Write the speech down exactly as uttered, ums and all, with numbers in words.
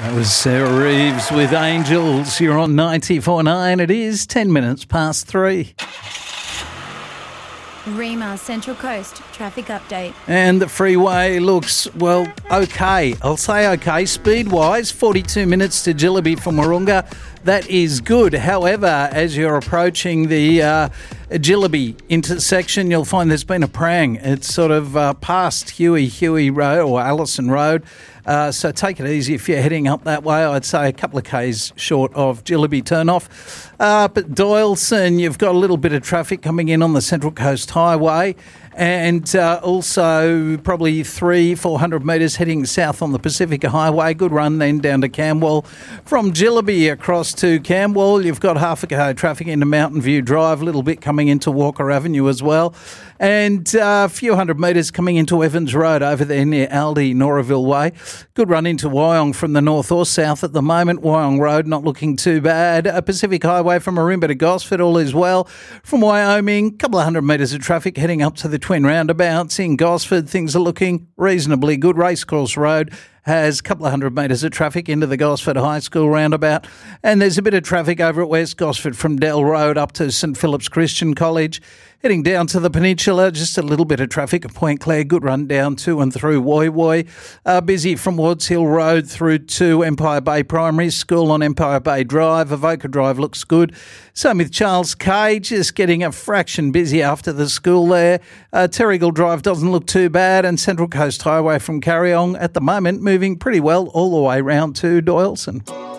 That was Sarah Reeves with Angels. You're on ninety-four point nine. It is ten minutes past three. Rima Central Coast traffic update. And the freeway looks, well, okay. I'll say okay. Speed-wise, forty-two minutes to Jillaby from Wahroonga. That is good. However, as you're approaching the uh, Jillaby intersection, you'll find there's been a prang. It's sort of uh, past Huey, Huey Road or Allison Road. Uh, so take it easy if you're heading up that way. I'd say a couple of k's short of Jillaby turn-off. Uh, but Doyleson, you've got a little bit of traffic coming in on the Central Coast Highway. And uh, also probably three, four hundred metres heading south on the Pacifica Highway. Good run then down to Camwell. From Jillaby across to Camwell, you've got half a k traffic into Mountain View Drive, a little bit coming into Walker Avenue as well. And uh, a few hundred metres coming into Evans Road over there near Aldi, Noraville Way. Good run into Wyong from the north or south at the moment. Wyong Road not looking too bad. A Pacific Highway from Maroomba to Gosford, all is well. From Wyoming, a couple of hundred metres of traffic heading up to the Twin Roundabouts. In Gosford, things are looking reasonably good. Racecourse Road has a couple of hundred metres of traffic into the Gosford High School roundabout. And there's a bit of traffic over at West Gosford from Dell Road up to St Philip's Christian College. Heading down to the Peninsula, just a little bit of traffic at Point Clare. Good run down to and through Woy Woy. Uh, busy from Wards Hill Road through to Empire Bay Primary School on Empire Bay Drive. Avoca Drive looks good. Same with Charles K, just getting a fraction busy after the school there. Uh, Terrigal Drive doesn't look too bad. And Central Coast Highway from Carryong at the moment moving pretty well all the way round to Doyleson.